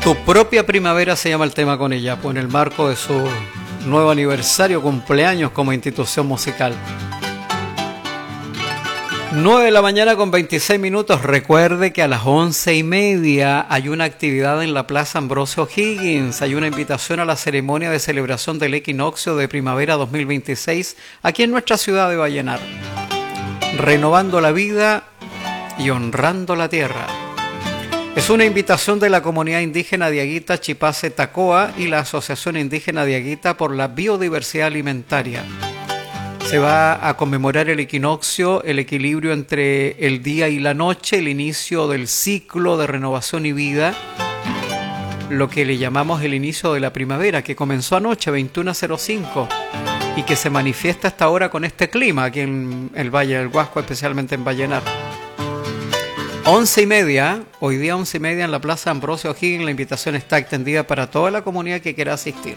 Tu propia primavera se llama el tema con ella, pues en el marco de su nuevo aniversario, cumpleaños como institución musical. 9 de la mañana con 26 minutos. Recuerde que a las 11:30 hay una actividad en la Plaza Ambrosio Higgins. Hay una invitación a la ceremonia de celebración del equinoccio de primavera 2026 aquí en nuestra ciudad de Vallenar. Renovando la vida y honrando la tierra. Es una invitación de la comunidad indígena Diaguita Chipase Tacoa y la Asociación Indígena Diaguita por la Biodiversidad Alimentaria. Se va a conmemorar el equinoccio, el equilibrio entre el día y la noche, el inicio del ciclo de renovación y vida, lo que le llamamos el inicio de la primavera, que comenzó anoche, 21:05, y que se manifiesta hasta ahora con este clima aquí en el Valle del Huasco, especialmente en Vallenar. 11:30, hoy día 11:30 en la Plaza Ambrosio O'Higgins. La invitación está extendida para toda la comunidad que quiera asistir.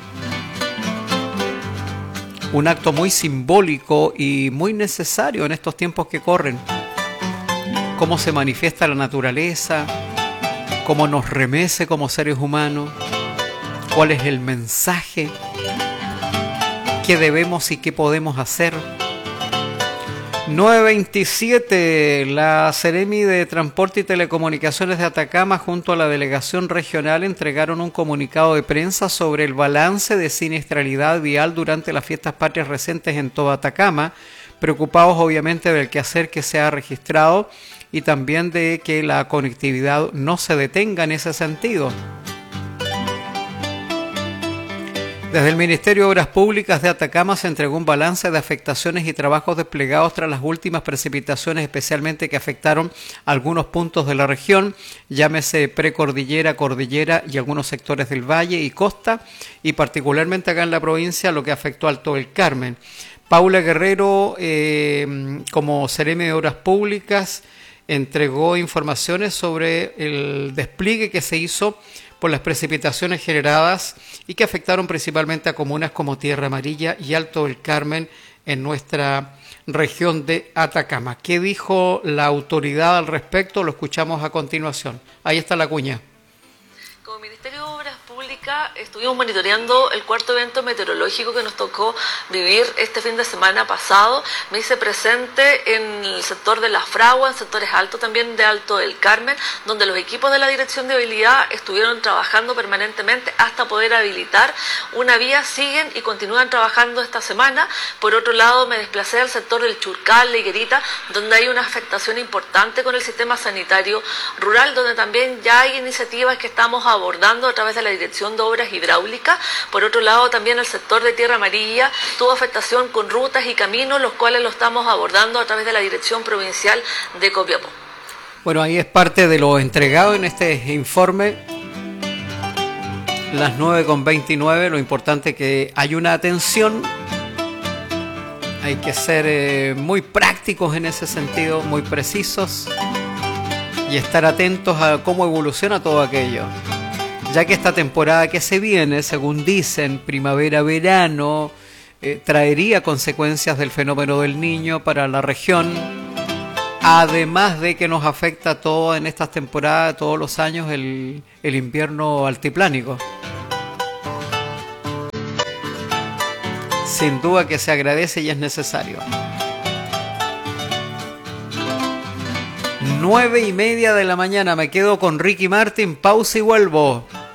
Un acto muy simbólico y muy necesario en estos tiempos que corren. Cómo se manifiesta la naturaleza, cómo nos remece como seres humanos, cuál es el mensaje, qué debemos y qué podemos hacer. 9:27, la Seremi de Transporte y Telecomunicaciones de Atacama junto a la delegación regional entregaron un comunicado de prensa sobre el balance de siniestralidad vial durante las fiestas patrias recientes en toda Atacama, preocupados obviamente del quehacer que se ha registrado y también de que la conectividad no se detenga en ese sentido. Desde el Ministerio de Obras Públicas de Atacama se entregó un balance de afectaciones y trabajos desplegados tras las últimas precipitaciones, especialmente que afectaron algunos puntos de la región, llámese precordillera, cordillera y algunos sectores del valle y costa, y particularmente acá en la provincia lo que afectó al Alto del Carmen. Paula Guerrero, como Seremi de Obras Públicas, entregó informaciones sobre el despliegue que se hizo por las precipitaciones generadas y que afectaron principalmente a comunas como Tierra Amarilla y Alto del Carmen en nuestra región de Atacama. ¿Qué dijo la autoridad al respecto? Lo escuchamos a continuación. Ahí está la cuña. Como Ministerio de Obras Públicas estuvimos monitoreando el cuarto evento meteorológico que nos tocó vivir este fin de semana pasado. Me hice presente en el sector de La Fragua, en sectores altos también de Alto del Carmen, donde los equipos de la Dirección de Habilidad estuvieron trabajando permanentemente hasta poder habilitar una vía. Siguen y continúan trabajando esta semana. Por otro lado, me desplacé al sector del Churcal, La Higuerita, donde hay una afectación importante con el sistema sanitario rural, donde también ya hay iniciativas que estamos abordando a través de la Dirección de Obras Hidráulicas. Por otro lado, también el sector de Tierra Amarilla tuvo afectación con rutas y caminos, los cuales lo estamos abordando a través de la Dirección Provincial de Copiapó. Bueno, ahí es parte de lo entregado en este informe. Las 9:29, lo importante es que hay una atención. Hay que ser muy prácticos en ese sentido, muy precisos y estar atentos a cómo evoluciona todo aquello. Ya que esta temporada que se viene, según dicen, primavera-verano, traería consecuencias del fenómeno del Niño para la región, además de que nos afecta a todos en estas temporadas, todos los años, el invierno altiplánico. Sin duda que se agradece y es necesario. 9:30 de la mañana, me quedo con Ricky Martin, pausa y vuelvo.